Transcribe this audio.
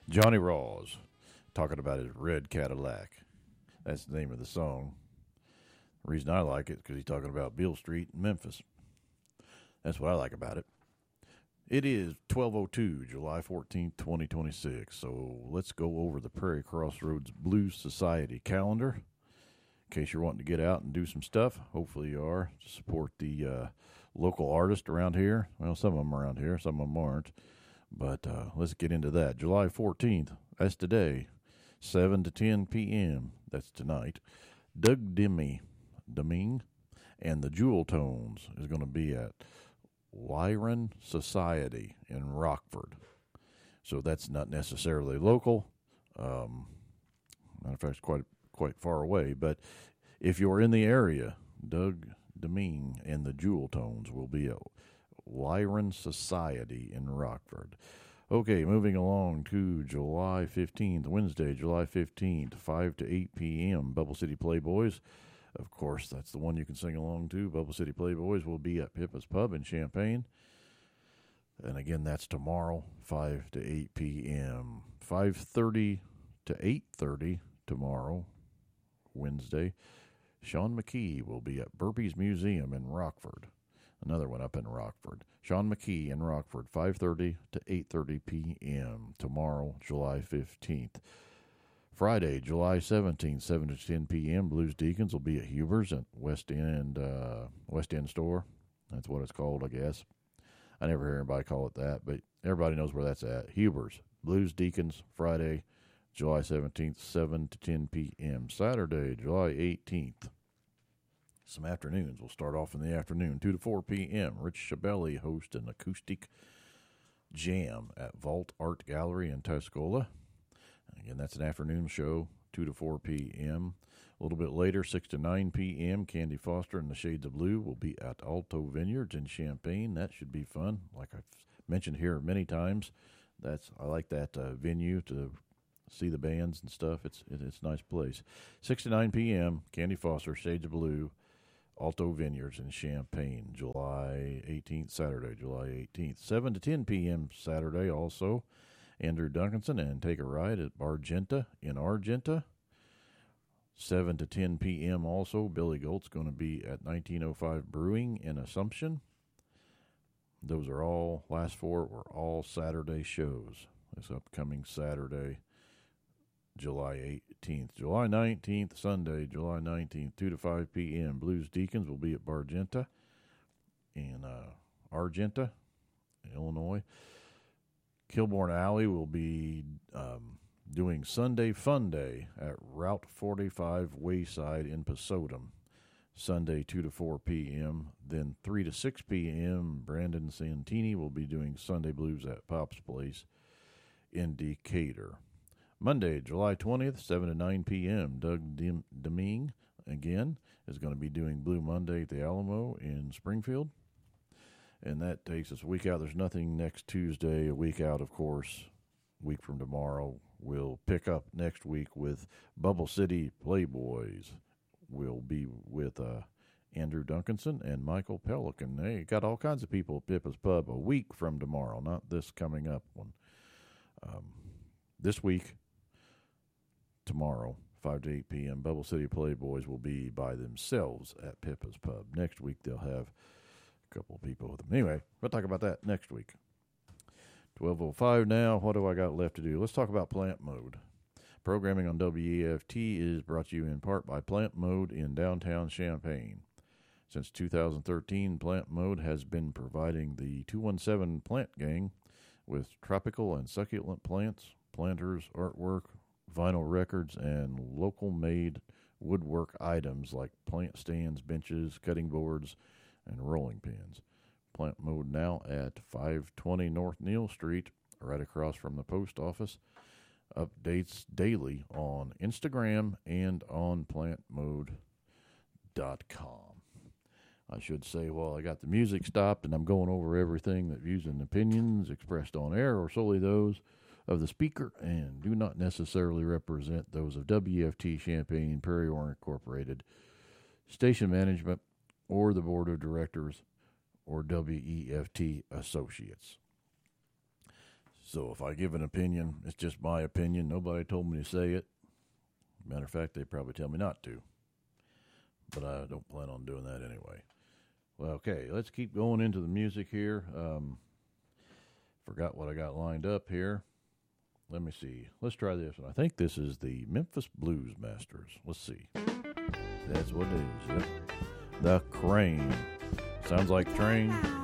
Johnny Rawls talking about his red Cadillac. That's the name of the song. The reason I like it is because he's talking about Beale Street in Memphis. That's what I like about it. It is 12:02, July 14th, 2026. So let's go over the Prairie Crossroads Blues Society calendar. In case you're wanting to get out and do some stuff, hopefully you are, to support the local artists around here. Well, some of them around here, some of them aren't. But let's get into that. July 14th, that's today, 7 to 10 p.m. That's tonight. Doug Deming and the Jewel Tones is going to be at Lyron Society in Rockford. So that's not necessarily local. Matter of fact, it's quite far away. But if you're in the area, Doug Deming and the Jewel Tones will be at Lyron Society in Rockford. Okay, moving along to July 15th, Wednesday, July 15th, 5 to 8 p.m., Bubble City Playboys. Of course, that's the one you can sing along to. Bubble City Playboys will be at Pippa's Pub in Champaign. And again, that's tomorrow, 5 to 8 p.m. 5:30 to 8:30 tomorrow, Wednesday. Sean McKee will be at Burpees Museum in Rockford. Another one up in Rockford. Sean McKee in Rockford, 5:30 to 8:30 p.m. tomorrow, July 15th. Friday, July 17th, 7 to 10 p.m., Blues Deacons will be at Huber's at West End Store. That's what it's called, I guess. I never hear anybody call it that, but everybody knows where that's at. Huber's, Blues Deacons, Friday, July 17th, 7 to 10 p.m. Saturday, July 18th. Some afternoons. We'll start off in the afternoon, 2 to 4 p.m. Rich Shabelli hosts an acoustic jam at Vault Art Gallery in Tuscola. Again, that's an afternoon show, 2 to 4 p.m. A little bit later, 6 to 9 p.m., Candy Foster and the Shades of Blue will be at Alto Vineyards in Champaign. That should be fun. Like I've mentioned here many times, I like that venue to see the bands and stuff. It's a nice place. 6 to 9 p.m., Candy Foster, Shades of Blue, Alto Vineyards in Champaign, July 18th, Saturday, July 18th. 7 to 10 p.m. Saturday also, Andrew Duncanson and Take a Ride at Bargenta in Argenta. 7 to 10 p.m. also, Billy Golt's going to be at 1905 Brewing in Assumption. Those are all, last four were all Saturday shows. This upcoming Saturday, July 18th. July 19th, Sunday, July 19th, 2 to 5 p.m. Blues Deacons will be at Bargenta in Argenta, Illinois. Kilbourne Alley will be doing Sunday Fun Day at Route 45 Wayside in Pasodum. Sunday, 2 to 4 p.m. Then 3 to 6 p.m., Brandon Santini will be doing Sunday Blues at Pop's Place in Decatur. Monday, July 20th, 7 to 9 p.m., Doug Deming, again, is going to be doing Blue Monday at the Alamo in Springfield. And that takes us a week out. There's nothing next Tuesday. A week out, of course, a week from tomorrow. We'll pick up next week with Bubble City Playboys. We'll be with Andrew Duncanson and Michael Pelican. They got all kinds of people at Pippa's Pub a week from tomorrow, not this coming up one. This week, tomorrow, 5 to 8 p.m., Bubble City Playboys will be by themselves at Pippa's Pub. Next week, they'll have a couple of people with them. Anyway, we'll talk about that next week. 12:05 now. What do I got left to do? Let's talk about Plant Mode. Programming on WEFT is brought to you in part by Plant Mode in downtown Champaign. Since 2013, Plant Mode has been providing the 217 Plant Gang with tropical and succulent plants, planters, artwork, vinyl records, and local-made woodwork items like plant stands, benches, cutting boards, and rolling pins. Plant Mode now at 520 North Neal Street, right across from the post office. Updates daily on Instagram and on plantmode.com. I should say, while I got the music stopped and I'm going over everything that views and opinions expressed on air are solely those of the speaker and do not necessarily represent those of WFT Champaign Prairie War Incorporated, station management, or the board of directors, or WEFT associates. So if I give an opinion, it's just my opinion. Nobody told me to say it. Matter of fact, they probably tell me not to. But I don't plan on doing that anyway. Well, okay, let's keep going into the music here. Forgot what I got lined up here. Let me see. Let's try this one. I think this is the Memphis Blues Masters. Let's see. That's what it is. Yep. The Crane. Sounds like train.